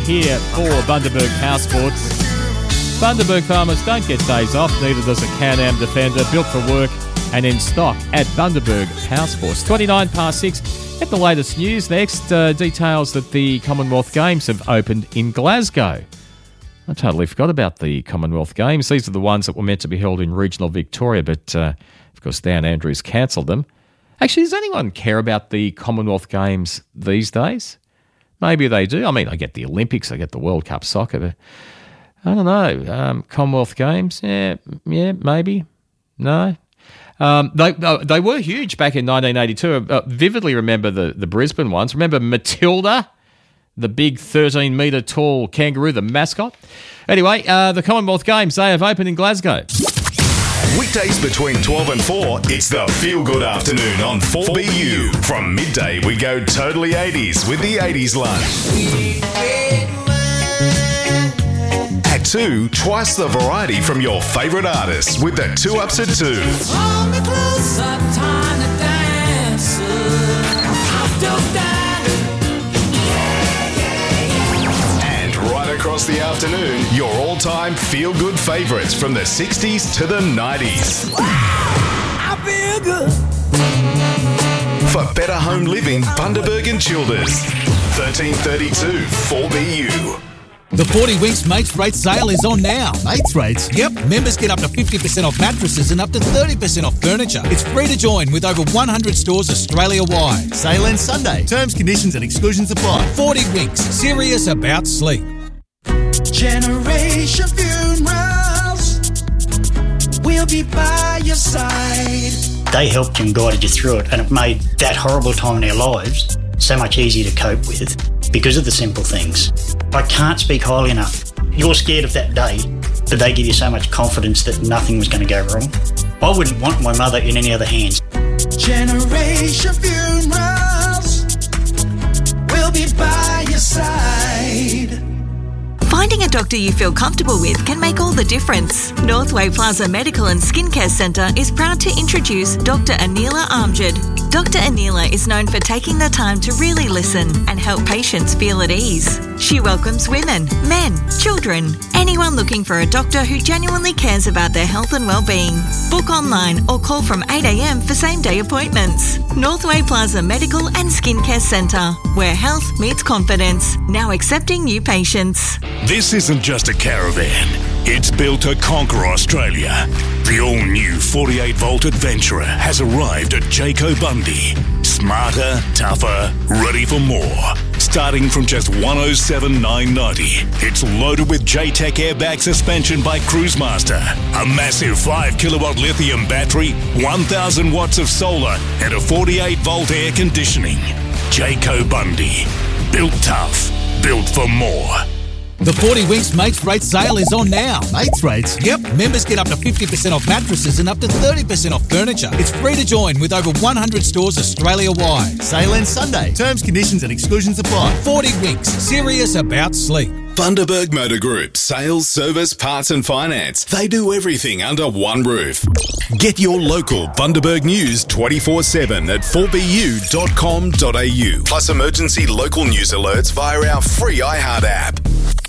here for Bundaberg House Sports. Bundaberg farmers don't get days off, neither does a Can-Am Defender, built for work and in stock at Bundaberg House Sports. 29 past 6. At the latest news next, details that the Commonwealth Games have opened in Glasgow. I totally forgot about the Commonwealth Games. These are the ones that were meant to be held in regional Victoria, but of course Dan Andrews cancelled them. Actually, does anyone care about the Commonwealth Games these days? Maybe they do. I mean, I get the Olympics, I get the World Cup soccer, but I don't know. Commonwealth Games, yeah, maybe. No. They were huge back in 1982. I vividly remember the Brisbane ones. Remember Matilda, the big 13-metre tall kangaroo, the mascot? Anyway, the Commonwealth Games, they have opened in Glasgow. Weekdays between 12 and 4, it's the Feel Good Afternoon on 4BU. From midday, we go totally 80s with the 80s lunch. At 2, twice the variety from your favourite artists with the 2 Ups at 2. And right across the afternoon, your all-time feel-good favourites from the 60s to the 90s. I feel good. For better home living, Bundaberg and Childers. 1332 4BU. The 40 Winks Mates Rate sale is on now. Mates Rates? Yep, members get up to 50% off mattresses and up to 30% off furniture. It's free to join with over 100 stores Australia-wide. Sale ends Sunday. Terms, conditions and exclusions apply. 40 Winks, serious about sleep. Generation Funerals, we'll be by your side. They helped and guided you through it, and it made that horrible time in our lives so much easier to cope with because of the simple things. I can't speak highly enough. You're scared of that day, but they give you so much confidence that nothing was going to go wrong. I wouldn't want my mother in any other hands. Generation Funerals, we'll be by your side. Finding a doctor you feel comfortable with can make all the difference. Northway Plaza Medical and Skincare Centre is proud to introduce Dr. Anila Amjad. Dr. Anila is known for taking the time to really listen and help patients feel at ease. She welcomes women, men, children, anyone looking for a doctor who genuinely cares about their health and well-being. Book online or call from 8 a.m. for same-day appointments. Northway Plaza Medical and Skincare Centre, where health meets confidence. Now accepting new patients. This isn't just a caravan. It's built to conquer Australia. The all-new 48-volt Adventurer has arrived at Jayco Bundy. Smarter, tougher, ready for more. Starting from just $107,990. It's loaded with J-Tech airbag suspension by Cruisemaster, a massive 5-kilowatt lithium battery, 1,000 watts of solar, and a 48-volt air conditioning. Jayco Bundy. Built tough. Built for more. The 40 Winks Mates Rate sale is on now. Mates Rates? Yep, members get up to 50% off mattresses and up to 30% off furniture. It's free to join with over 100 stores Australia-wide. Sale ends Sunday. Terms, conditions and exclusions apply. 40 Winks, serious about sleep. Bundaberg Motor Group, sales, service, parts and finance. They do everything under one roof. Get your local Bundaberg news 24/7 at 4bu.com.au. Plus emergency local news alerts via our free iHeart app.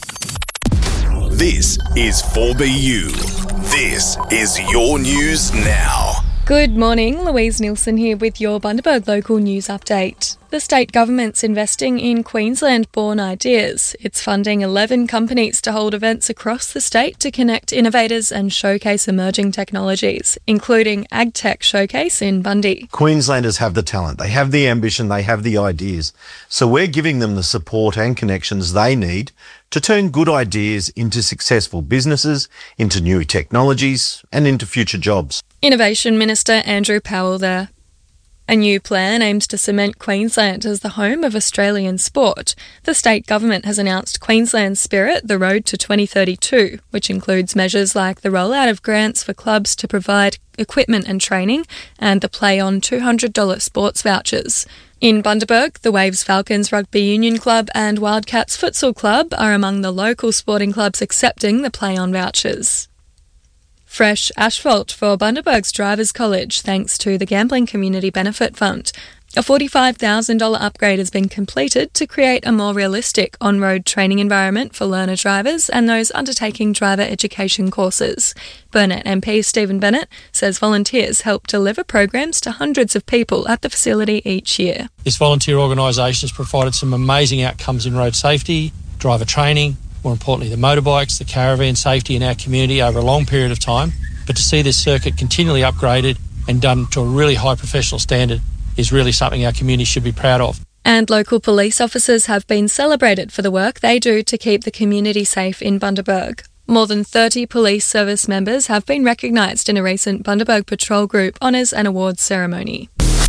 This is 4BU. This is your news now. Good morning, Louise Nielsen here with your Bundaberg local news update. The state government's investing in Queensland-born ideas. It's funding 11 companies to hold events across the state to connect innovators and showcase emerging technologies, including AgTech Showcase in Bundy. Queenslanders have the talent, they have the ambition, they have the ideas. So we're giving them the support and connections they need to turn good ideas into successful businesses, into new technologies and into future jobs. Innovation Minister Andrew Powell there. A new plan aims to cement Queensland as the home of Australian sport. The state government has announced Queensland Spirit, the road to 2032, which includes measures like the rollout of grants for clubs to provide equipment and training and the play on $200 sports vouchers. In Bundaberg, the Waves Falcons Rugby Union Club and Wildcats Futsal Club are among the local sporting clubs accepting the play on vouchers. Fresh asphalt for Bundaberg's Drivers College thanks to the Gambling Community Benefit Fund. A $45,000 upgrade has been completed to create a more realistic on-road training environment for learner drivers and those undertaking driver education courses. Burnett MP Stephen Bennett says volunteers help deliver programs to hundreds of people at the facility each year. This volunteer organisation has provided some amazing outcomes in road safety, driver training, more importantly the motorbikes, the caravan safety in our community over a long period of time. But to see this circuit continually upgraded and done to a really high professional standard is really something our community should be proud of. And local police officers have been celebrated for the work they do to keep the community safe in Bundaberg. More than 30 police service members have been recognised in a recent Bundaberg Patrol Group Honours and Awards ceremony.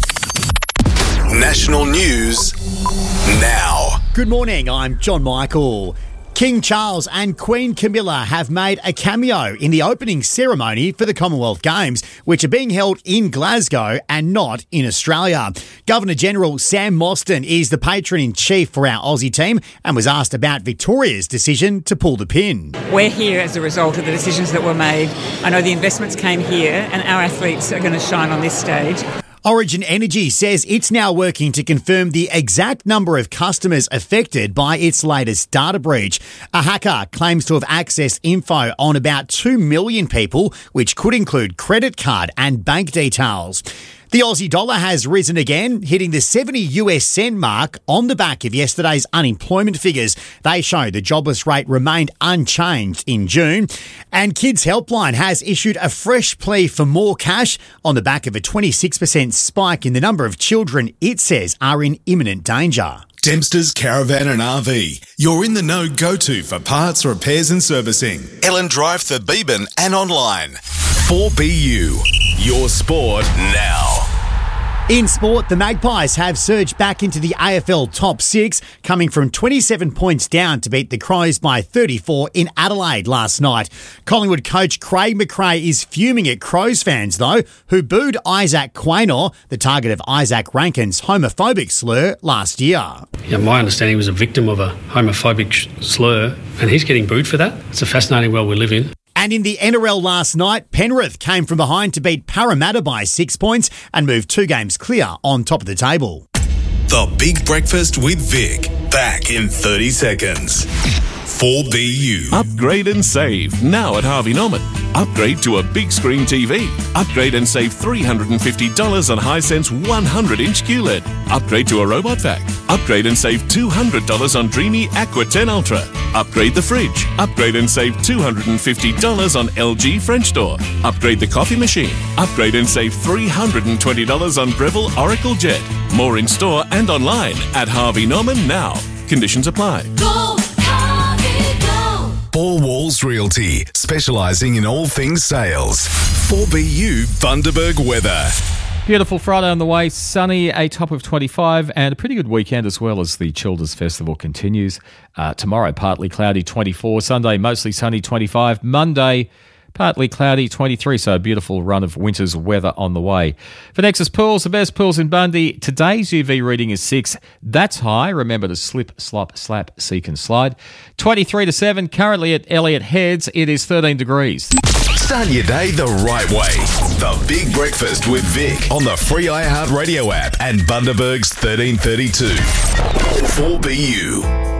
National news now. Good morning, I'm John Michael. King Charles and Queen Camilla have made a cameo in the opening ceremony for the Commonwealth Games, which are being held in Glasgow and not in Australia. Governor-General Sam Mostyn is the patron-in-chief for our Aussie team and was asked about Victoria's decision to pull the pin. We're here as a result of the decisions that were made. I know the investments came here and our athletes are going to shine on this stage. Origin Energy says it's now working to confirm the exact number of customers affected by its latest data breach. A hacker claims to have accessed info on about 2 million people, which could include credit card and bank details. The Aussie dollar has risen again, hitting the 70 US cent mark on the back of yesterday's unemployment figures. They show the jobless rate remained unchanged in June. And Kids Helpline has issued a fresh plea for more cash on the back of a 26% spike in the number of children it says are in imminent danger. Dempster's Caravan and RV. You're in the know go-to for parts, repairs and servicing. Ellen Drive, Beeben and online. 4BU. Your sport now. In sport, the Magpies have surged back into the AFL top six, coming from 27 points down to beat the Crows by 34 in Adelaide last night. Collingwood coach Craig McRae is fuming at Crows fans, though, who booed Isaac Quaynor, the target of Isaac Rankin's homophobic slur last year. Yeah, my understanding he was a victim of a homophobic slur, and he's getting booed for that. It's a fascinating world we live in. And in the NRL last night, Penrith came from behind to beat Parramatta by 6 points and move 2 games clear on top of the table. The Big Breakfast with Vic. Back in 30 seconds. 4BU. Upgrade and save now at Harvey Norman. Upgrade to a big screen TV. Upgrade and save $350 on Hisense 100-inch QLED. Upgrade to a robot vac. Upgrade and save $200 on Dreamy Aqua 10 Ultra. Upgrade the fridge. Upgrade and save $250 on LG French door. Upgrade the coffee machine. Upgrade and save $320 on Breville Oracle Jet. More in store and online at Harvey Norman now. Conditions apply. Go, Harvey, go! Four Walls Realty, specialising in all things sales. 4BU Bundaberg weather. Beautiful Friday on the way, sunny, a top of 25 and a pretty good weekend as well as the Childers Festival continues. Tomorrow, partly cloudy, 24. Sunday, mostly sunny, 25. Monday, partly cloudy, 23, so a beautiful run of winter's weather on the way. For Nexus Pools, the best pools in Bundy, today's UV reading is 6. That's high. Remember to slip, slop, slap, seek and slide. 23 to 7, currently at Elliott Heads, it is 13 degrees. Start your day the right way. The Big Breakfast with Vic on the free iHeartRadio app and Bundaberg's 1332. 4BU.